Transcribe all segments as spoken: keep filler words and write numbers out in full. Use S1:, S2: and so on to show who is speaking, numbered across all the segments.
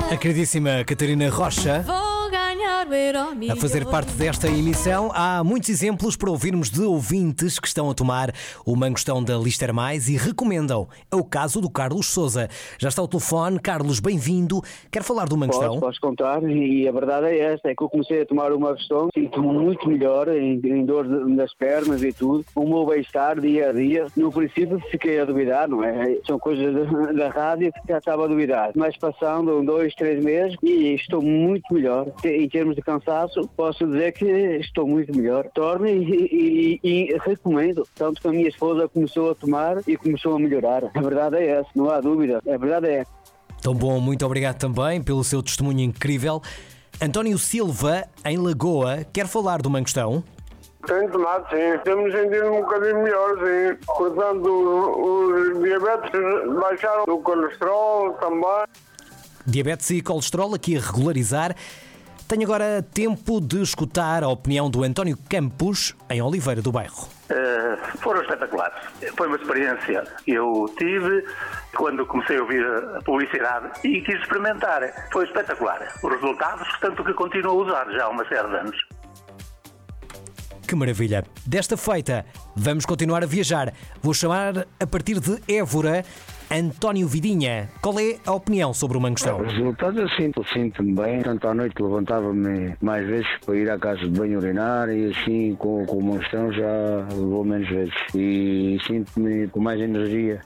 S1: A queridíssima Catarina Rocha
S2: Vou ganhar o Euromilhões.
S1: a fazer parte desta emissão. Há muitos exemplos para ouvirmos de ouvintes que estão a tomar o mangostão da Lister Mais e recomendam. É o caso do Carlos Sousa. Já está ao telefone. Carlos, bem-vindo. Quer falar do mangostão?
S3: Posso, posso contar, e a verdade é esta, é que eu comecei a tomar o mangostão, sinto-me muito melhor em, em dor nas pernas e tudo, o meu bem-estar dia a dia. No princípio fiquei a duvidar, não é? São coisas da, da rádio que já estava a duvidar, mas passando dois, três meses e estou muito melhor. Em termos de cansaço, posso dizer que estou muito melhor. Torno e, e, e recomendo, tanto que a minha esposa começou a tomar e começou a melhorar. A verdade é essa, não há dúvida, a verdade é.
S1: Tão bom, muito obrigado também pelo seu testemunho incrível. António Silva, em Lagoa, quer falar do mangostão?
S4: Tenho tomado, sim. Temos sentido um bocadinho melhor, sim. Portanto, os diabetes baixaram, o colesterol também.
S1: Diabetes e colesterol aqui a regularizar. Tenho agora tempo de escutar a opinião do António Campos, em Oliveira do Bairro.
S5: Uh, foram espetaculares. Foi uma experiência que eu tive quando comecei a ouvir a publicidade e quis experimentar. Foi espetacular. Os resultados, tanto que continuo a usar já há uma série de anos.
S1: Que maravilha! Desta feita, vamos continuar a viajar. Vou chamar, a partir de Évora, António Vidinha. Qual é a opinião sobre o mangostão?
S6: Os resultados eu sinto, sinto-me bem. Tanto à noite levantava-me mais vezes para ir à casa de banho urinar e assim com, com o mangostão já vou menos vezes. E sinto-me com mais energia.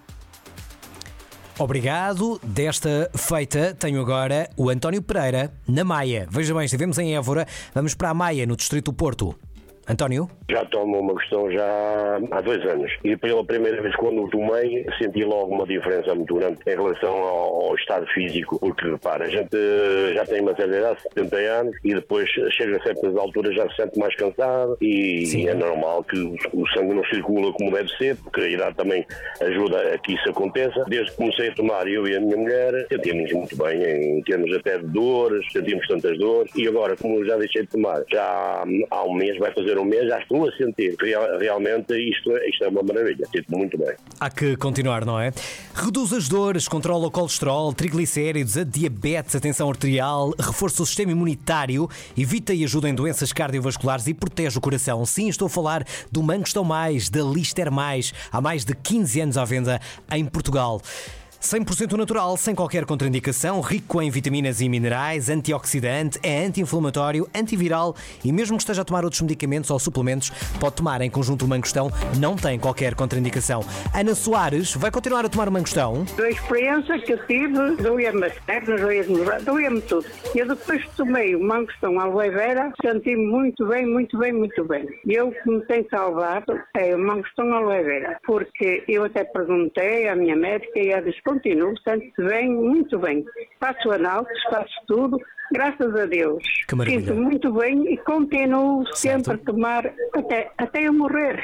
S1: Obrigado. Desta feita, tenho agora o António Pereira, na Maia. Veja bem, estivemos em Évora, vamos para a Maia, no distrito do Porto. António?
S7: Já tomo uma questão já há dois anos e pela primeira vez quando o tomei senti logo uma diferença muito grande em relação ao, ao estado físico, porque repara, a gente já tem uma certa idade, setenta anos, e depois chega a certas alturas já se sente mais cansado e, e é normal que o, o sangue não circula como deve ser, porque a idade também ajuda a que isso aconteça. Desde que comecei a tomar, eu e a minha mulher sentíamos muito bem em termos até de dores, sentimos tantas dores, e agora como eu já deixei de tomar já há um mês, vai fazer um mês, já estou a sentir Real, realmente isto, isto é uma maravilha, sinto muito bem.
S1: Há que continuar, não é? Reduz as dores, controla o colesterol, triglicéridos, a diabetes, a tensão arterial, reforça o sistema imunitário, evita e ajuda em doenças cardiovasculares e protege o coração. Sim, estou a falar do Mangostão Mais, da Lister Mais, há mais de quinze anos à venda em Portugal. cem por cento natural, sem qualquer contraindicação, rico em vitaminas e minerais, antioxidante, é anti-inflamatório, antiviral e mesmo que esteja a tomar outros medicamentos ou suplementos, pode tomar em conjunto o mangostão, não tem qualquer contraindicação. Ana Soares vai continuar a tomar o mangostão?
S8: A experiência que eu tive, doía-me as pernas, doía-me, doía-me tudo. Eu depois que tomei o mangostão aloe vera, senti-me muito bem, muito bem, muito bem. E eu que me tenho salvado é o mangostão aloe vera, porque eu até perguntei à minha médica e ela disse: continuo, sente-se bem, muito bem. Faço análises, faço tudo, graças a Deus.
S1: Que maravilha.
S8: Sinto muito bem e continuo sempre
S1: certo.
S8: a tomar até, até eu morrer.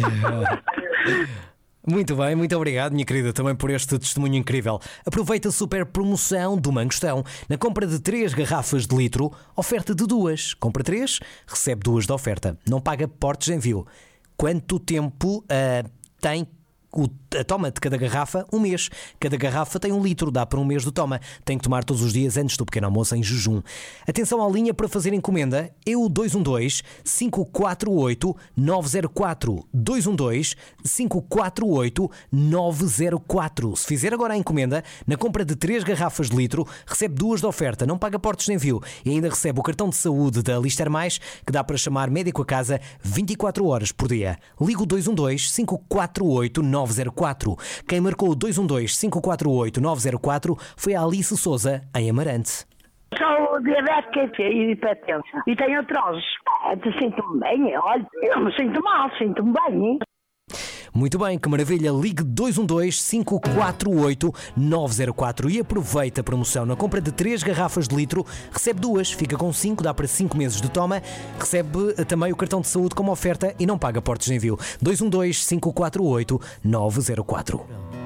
S1: Muito bem, muito obrigado, minha querida, também por este testemunho incrível. Aproveita a super promoção do mangostão. Na compra de três garrafas de litro, oferta de duas. Compra três, recebe duas de oferta. Não paga portes de envio. Quanto tempo uh, tem O, a toma de cada garrafa? Um mês. Cada garrafa tem um litro, dá para um mês de toma. Tem que tomar todos os dias antes do pequeno almoço em jejum. Atenção à linha para fazer encomenda. É o dois um dois, cinco quatro oito, nove zero quatro. dois um dois, cinco quatro oito, nove zero quatro. Se fizer agora a encomenda, na compra de três garrafas de litro, recebe duas de oferta, não paga portos de envio e ainda recebe o cartão de saúde da Lister Mais, que dá para chamar médico a casa vinte e quatro horas por dia. Liga o dois um dois, cinco quatro oito, nove zero quatro. Quem marcou o dois um dois, cinco quatro oito, nove zero quatro foi a Alice Souza, em Amarante.
S9: Sou diabética e hipertensa. E tenho artrose. Sinto-me bem, olha, eu não me sinto mal, sinto-me bem, hein?
S1: Muito bem, que maravilha. Ligue dois um dois, cinco quatro oito, nove zero quatro e aproveita a promoção. Na compra de três garrafas de litro, recebe duas, fica com cinco, dá para cinco meses de toma. Recebe também o cartão de saúde como oferta e não paga portos de envio. dois um dois, cinco quatro oito, nove zero quatro.